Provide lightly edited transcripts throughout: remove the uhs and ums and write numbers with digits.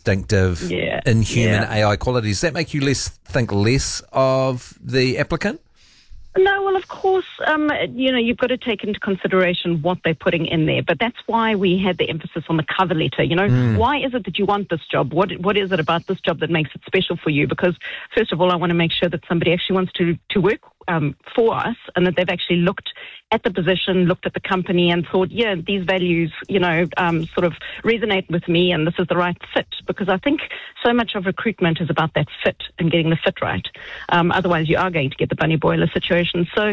instinctive, inhuman AI qualities. Does that make you think less of the applicant? No, well, of course, you've got to take into consideration what they're putting in there. But that's why we had the emphasis on the cover letter. Why is it that you want this job? What is it about this job that makes it special for you? Because, first of all, I want to make sure that somebody actually wants to work for us, and that they've actually looked at the position, looked at the company, and thought, these values, sort of resonate with me, and this is the right fit. Because I think so much of recruitment is about that fit and getting the fit right. Otherwise, you are going to get the bunny boiler situation. So,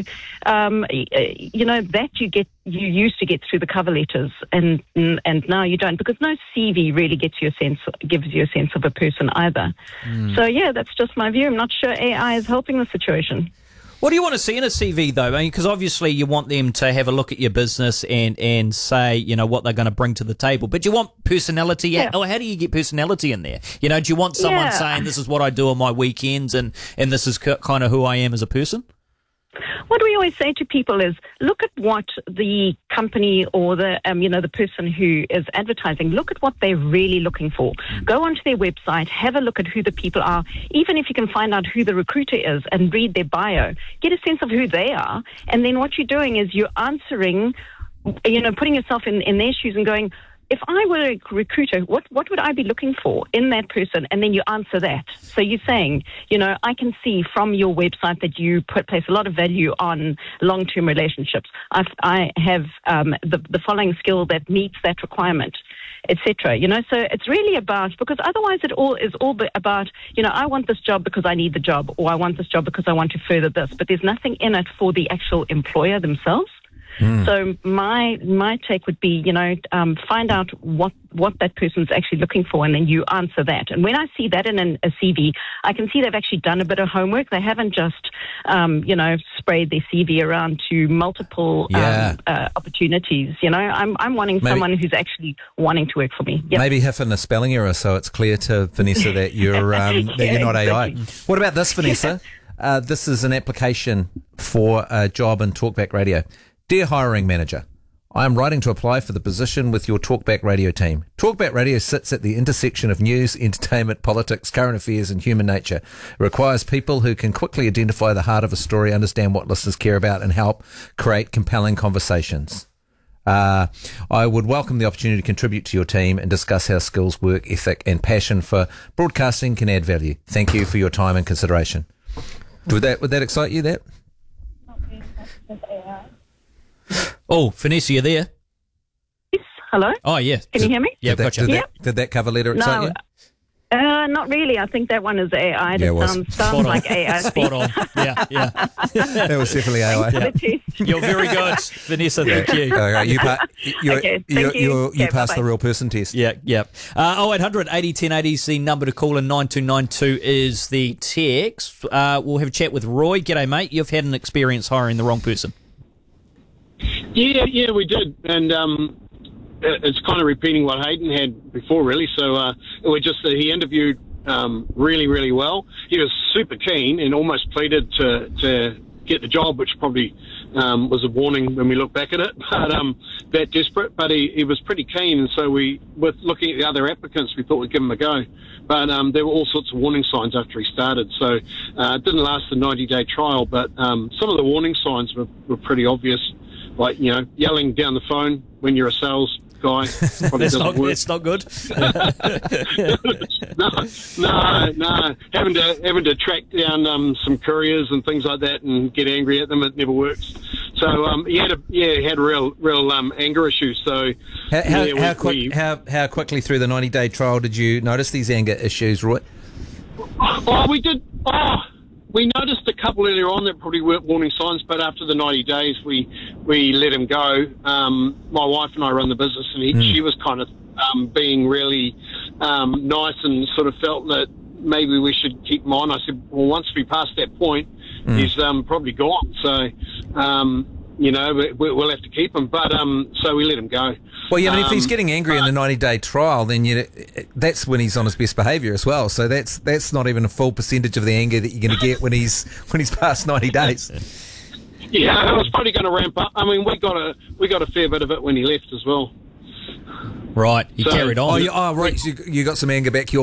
that you used to get through the cover letters, and now you don't, because no CV really gives you a sense of a person either. So, that's just my view. I'm not sure AI is helping the situation. What do you want to see in a CV, though? Because obviously you want them to have a look at your business and say, what they're going to bring to the table. But you want personality. Yeah. How do you get personality in there? Do you want someone saying, this is what I do on my weekends and this is kind of who I am as a person? What we always say to people is, look at what the company or the person who is advertising, look at what they're really looking for. Go onto their website, have a look at who the people are, even if you can find out who the recruiter is and read their bio. Get a sense of who they are, and then what you're doing is you're answering, putting yourself in their shoes and going, if I were a recruiter, what would I be looking for in that person? And then you answer that. So you're saying, I can see from your website that you place a lot of value on long-term relationships. I have the following skill that meets that requirement, etc. So it's really about, because otherwise it is all about, I want this job because I need the job, or I want this job because I want to further this. But there's nothing in it for the actual employer themselves. So my take would be, find out what that person's actually looking for, and then you answer that. And when I see that in a CV, I can see they've actually done a bit of homework. They haven't just, sprayed their CV around to multiple opportunities. I'm wanting someone who's actually wanting to work for me. Yep. Maybe having a spelling error, so it's clear to Vanessa that you're that you're not AI. What about this, Vanessa? This is an application for a job in Talkback Radio. Dear hiring manager, I am writing to apply for the position with your Talkback Radio team. Talkback Radio sits at the intersection of news, entertainment, politics, current affairs and human nature. It requires people who can quickly identify the heart of a story, understand what listeners care about and help create compelling conversations. I would welcome the opportunity to contribute to your team and discuss how skills, work ethic and passion for broadcasting can add value. Thank you for your time and consideration. Would that excite you, that? Oh, Vanessa, you there? Yes, hello? Oh, yeah. Can you hear me? Yeah, gotcha. Did that cover letter excite you? Not really. I think that one is AI. It sounds like AI. Spot on. Yeah. That was definitely AI. Yeah. You're very good, Vanessa. Thank you. Okay, you passed the real person test. Yeah. 0800 80 10 80 is the number to call, and 9292 is the text. We'll have a chat with Roy. G'day, mate. You've had an experience hiring the wrong person. Yeah, we did, and it's kind of repeating what Hayden had before, really. So he interviewed really, really well. He was super keen and almost pleaded to get the job, which probably was a warning when we look back at it, but that desperate. But he was pretty keen, and so with looking at the other applicants, we thought we'd give him a go. But there were all sorts of warning signs after he started. So it didn't last the 90-day trial, but some of the warning signs were pretty obvious. Like, yelling down the phone when you're a sales guy probably doesn't work. It's not good. No. Having to track down some couriers and things like that and get angry at them, it never works. So he had real anger issues. So how quickly through the 90-day trial did you notice these anger issues, Roy? We did. We noticed a couple earlier on that probably weren't warning signs, but after the 90 days, we let him go. My wife and I run the business, and she was kind of being really nice and sort of felt that maybe we should keep him on. I said, well, once we pass that point, he's probably gone. So, we'll have to keep him. But so we let him go. Well, yeah, but if he's getting angry in the 90-day trial, then that's when he's on his best behaviour as well. So that's not even a full percentage of the anger that you're going to get when he's past 90 days. Yeah, it was probably going to ramp up. I mean, we got a fair bit of it when he left as well. Right, he carried on. Right, so you got some anger back your